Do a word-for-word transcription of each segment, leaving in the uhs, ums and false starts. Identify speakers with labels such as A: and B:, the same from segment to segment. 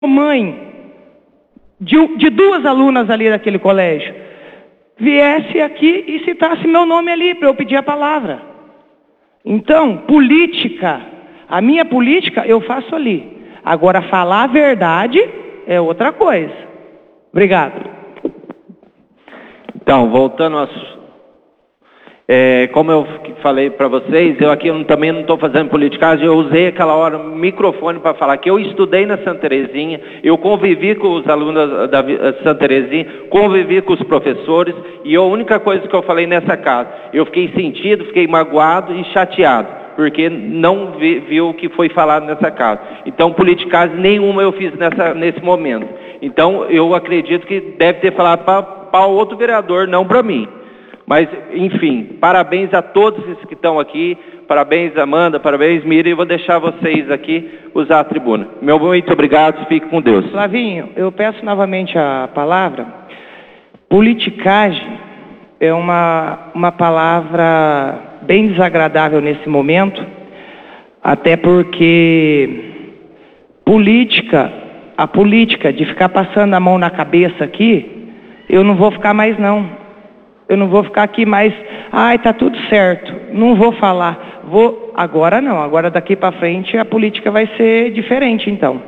A: mãe de, de duas alunas ali daquele colégio viesse aqui e citasse meu nome ali para eu pedir a palavra. Então, política, a minha política eu faço ali. Agora, falar a verdade é outra coisa. Obrigado.
B: Então, voltando a... É, como eu falei para vocês, eu aqui eu também não estou fazendo politicagem, eu usei aquela hora o microfone para falar que eu estudei na Santa Terezinha, eu convivi com os alunos da Santa Terezinha, convivi com os professores, e a única coisa que eu falei nessa casa, eu fiquei sentido, fiquei magoado e chateado, porque não vi, vi o que foi falado nessa casa. Então, politicagem nenhuma eu fiz nessa, nesse momento. Então, eu acredito que deve ter falado para outro vereador, não para mim. Mas, enfim, parabéns a todos que estão aqui, parabéns Amanda, parabéns Miriam, eu vou deixar vocês aqui usar a tribuna. Meu muito obrigado, fique com Deus.
A: Flavinho, eu peço novamente a palavra. Politicagem é uma, uma palavra bem desagradável nesse momento, até porque política, a política de ficar passando a mão na cabeça aqui, eu não vou ficar mais não. Eu não vou ficar aqui mais, ai, tá tudo certo, não vou falar. Vou, agora não, agora daqui para frente a política vai ser diferente, então.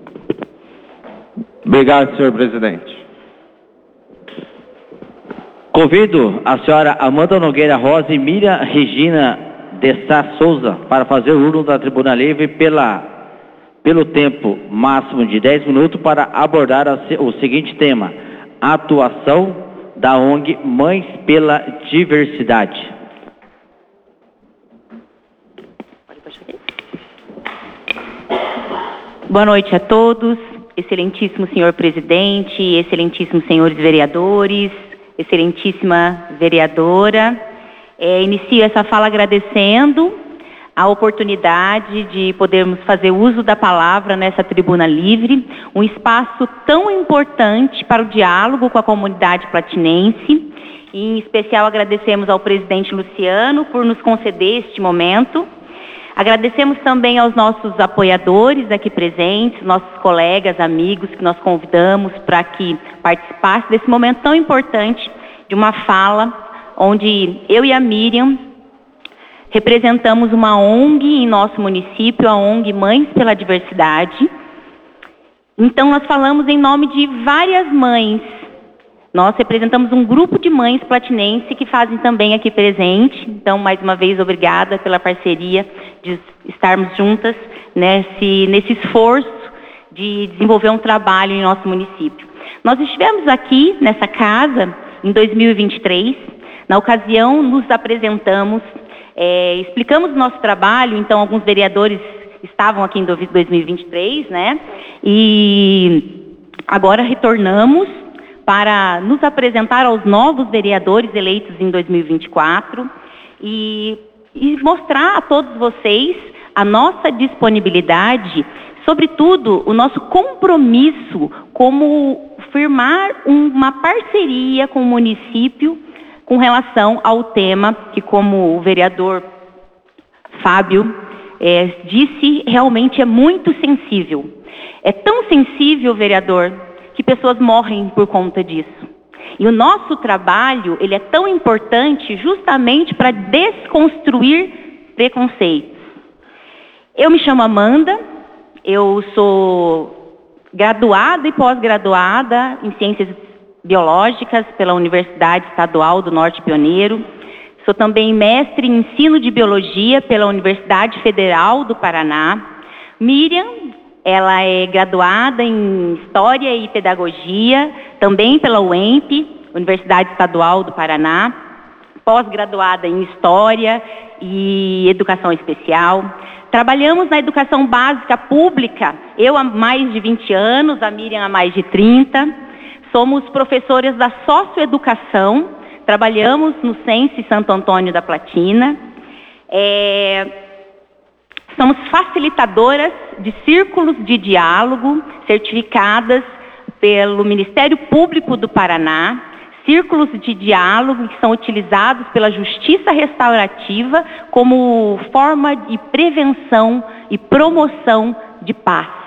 B: Obrigado, senhor presidente.
C: Convido a senhora Amanda Nogueira Rosa e Miriam Regina de Sá Souza para fazer o uso da tribuna livre pela, pelo tempo máximo de dez minutos para abordar a, o seguinte tema: atuação da O N G Mães pela Diversidade.
D: Boa noite a todos, excelentíssimo senhor presidente, excelentíssimos senhores vereadores, excelentíssima vereadora. É, inicio essa fala agradecendo a oportunidade de podermos fazer uso da palavra nessa tribuna livre, um espaço tão importante para o diálogo com a comunidade platinense. Em especial agradecemos ao presidente Luciano por nos conceder este momento. Agradecemos também aos nossos apoiadores aqui presentes, nossos colegas, amigos que nós convidamos para que participassem desse momento tão importante de uma fala onde eu e a Miriam representamos uma O N G em nosso município, a O N G Mães pela Diversidade. Então, nós falamos em nome de várias mães. Nós representamos um grupo de mães platinenses que fazem também aqui presente. Então, mais uma vez, obrigada pela parceria de estarmos juntas nesse, nesse esforço de desenvolver um trabalho em nosso município. Nós estivemos aqui, nessa casa, em dois mil e vinte e três. Na ocasião, nos apresentamos, É, explicamos o nosso trabalho, então alguns vereadores estavam aqui em dois mil e vinte e três, né? E agora retornamos para nos apresentar aos novos vereadores eleitos em dois mil e vinte e quatro e, e mostrar a todos vocês a nossa disponibilidade, sobretudo o nosso compromisso como firmar uma parceria com o município com relação ao tema que, como o vereador Fábio é, disse, realmente é muito sensível. É tão sensível, vereador, que pessoas morrem por conta disso. E o nosso trabalho, ele é tão importante justamente para desconstruir preconceitos. Eu me chamo Amanda, eu sou graduada e pós-graduada em Ciências Biológicas pela Universidade Estadual do Norte Pioneiro. Sou também mestre em Ensino de Biologia pela Universidade Federal do Paraná. Miriam, ela é graduada em História e Pedagogia, também pela U E M P, Universidade Estadual do Paraná. Pós-graduada em História e Educação Especial. Trabalhamos na educação básica pública, eu há mais de vinte anos, a Miriam há mais de trinta. Somos professores da socioeducação, trabalhamos no Sense Santo Antônio da Platina. É, somos facilitadoras de círculos de diálogo, certificadas pelo Ministério Público do Paraná, círculos de diálogo que são utilizados pela Justiça Restaurativa como forma de prevenção e promoção de paz.